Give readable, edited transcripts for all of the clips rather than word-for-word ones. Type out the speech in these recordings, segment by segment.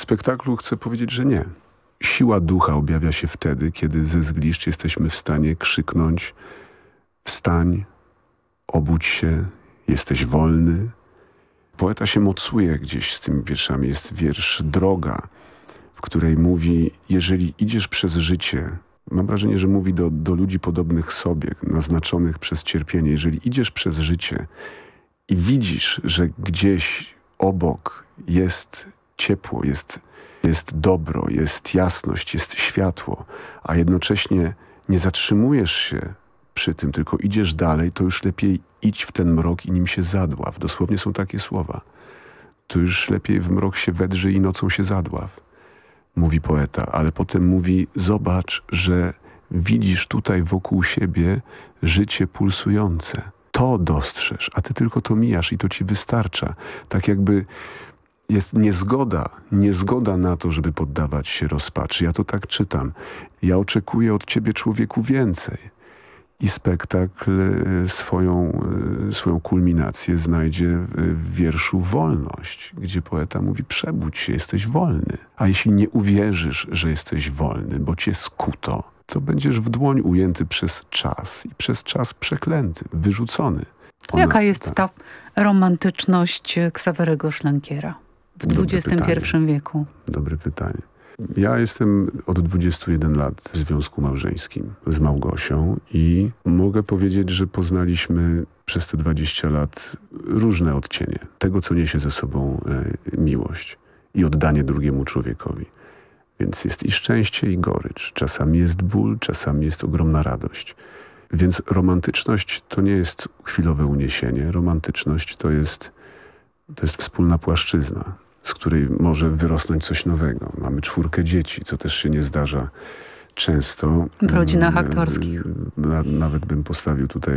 spektaklu chcę powiedzieć, że nie. Siła ducha objawia się wtedy, kiedy ze zgliszcz jesteśmy w stanie krzyknąć: wstań, obudź się, jesteś wolny. Poeta się mocuje gdzieś z tymi wierszami. Jest wiersz Droga, w której mówi: jeżeli idziesz przez życie, mam wrażenie, że mówi do ludzi podobnych sobie, naznaczonych przez cierpienie. Jeżeli idziesz przez życie i widzisz, że gdzieś obok jest ciepło, jest dobro, jest jasność, jest światło, a jednocześnie nie zatrzymujesz się przy tym, tylko idziesz dalej, to już lepiej idź w ten mrok i nim się zadław. Dosłownie są takie słowa. To już lepiej w mrok się wedrzyj i nocą się zadław, mówi poeta, ale potem mówi: zobacz, że widzisz tutaj wokół siebie życie pulsujące. To dostrzeż, a ty tylko to mijasz i to ci wystarcza. Tak jakby jest niezgoda na to, żeby poddawać się rozpaczy. Ja to tak czytam. Ja oczekuję od ciebie, człowieku, więcej. I spektakl swoją kulminację znajdzie w wierszu Wolność, gdzie poeta mówi: przebudź się, jesteś wolny. A jeśli nie uwierzysz, że jesteś wolny, bo cię skuto, to będziesz w dłoń ujęty przez czas i przez czas przeklęty, wyrzucony. Jaka jest ta romantyczność Ksawerego Szlenkiera w XXI wieku? Dobre pytanie. Ja jestem od 21 lat w związku małżeńskim z Małgosią i mogę powiedzieć, że poznaliśmy przez te 20 lat różne odcienie tego, co niesie ze sobą miłość i oddanie drugiemu człowiekowi. Więc jest i szczęście, i gorycz. Czasami jest ból, czasami jest ogromna radość. Więc romantyczność to nie jest chwilowe uniesienie. Romantyczność to jest wspólna płaszczyzna, z której może wyrosnąć coś nowego. Mamy 4 dzieci, co też się nie zdarza często. W rodzinach aktorskich. Nawet bym postawił tutaj,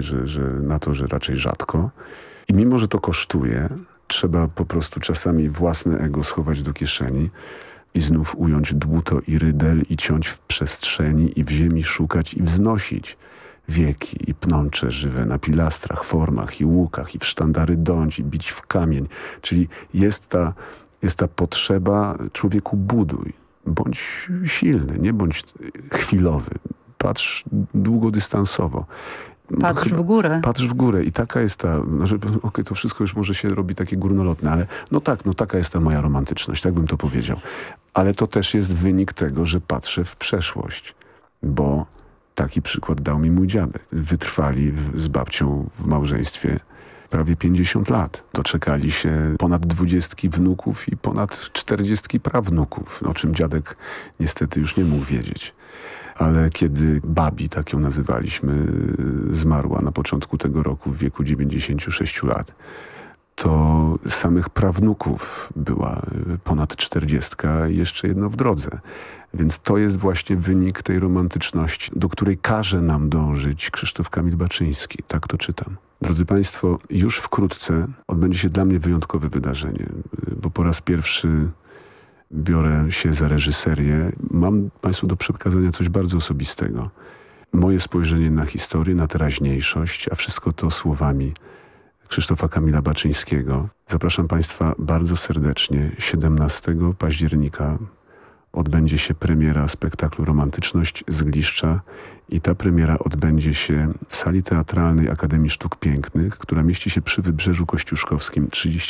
że raczej rzadko. I mimo, że to kosztuje, trzeba po prostu czasami własne ego schować do kieszeni i znów ująć dłuto i rydel i ciąć w przestrzeni i w ziemi szukać i wznosić wieki i pnącze żywe na pilastrach, formach i łukach i w sztandary dąć i bić w kamień. Czyli jest ta potrzeba: człowieku, buduj. Bądź silny, nie bądź chwilowy. Patrz długodystansowo. Patrz w górę. Patrz w górę i taka jest ta... to wszystko już może się robi takie górnolotne, ale taka jest ta moja romantyczność, tak bym to powiedział. Ale to też jest wynik tego, że patrzę w przeszłość, bo taki przykład dał mi mój dziadek. Wytrwali z babcią w małżeństwie prawie 50 lat. Doczekali się ponad 20 wnuków i ponad 40 prawnuków, o czym dziadek niestety już nie mógł wiedzieć. Ale kiedy Babi, tak ją nazywaliśmy, zmarła na początku tego roku w wieku 96 lat, to samych prawnuków była ponad 40 i jeszcze jedno w drodze. Więc to jest właśnie wynik tej romantyczności, do której każe nam dążyć Krzysztof Kamil Baczyński. Tak to czytam. Drodzy Państwo, już wkrótce odbędzie się dla mnie wyjątkowe wydarzenie, bo po raz pierwszy biorę się za reżyserię. Mam Państwu do przekazania coś bardzo osobistego. Moje spojrzenie na historię, na teraźniejszość, a wszystko to słowami Krzysztofa Kamila Baczyńskiego. Zapraszam Państwa bardzo serdecznie. 17 października odbędzie się premiera spektaklu Romantyczność Zgliszcza i ta premiera odbędzie się w sali teatralnej Akademii Sztuk Pięknych, która mieści się przy Wybrzeżu Kościuszkowskim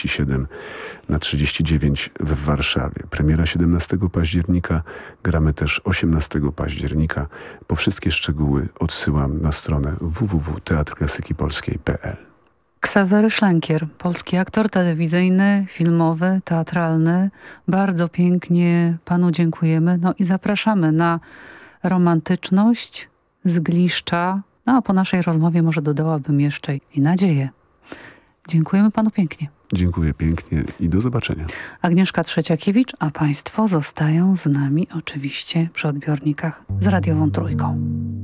37/39 w Warszawie. Premiera 17 października, gramy też 18 października. Po wszystkie szczegóły odsyłam na stronę www.teatrklasyki.polskiej.pl. Ksawery Szlenkier, polski aktor telewizyjny, filmowy, teatralny. Bardzo pięknie panu dziękujemy. No i zapraszamy na romantyczność Zgliszcza. No a po naszej rozmowie może dodałabym jeszcze i nadzieję. Dziękujemy panu pięknie. Dziękuję pięknie i do zobaczenia. Agnieszka Trzeciakiewicz, a państwo zostają z nami oczywiście przy odbiornikach z Radiową Trójką.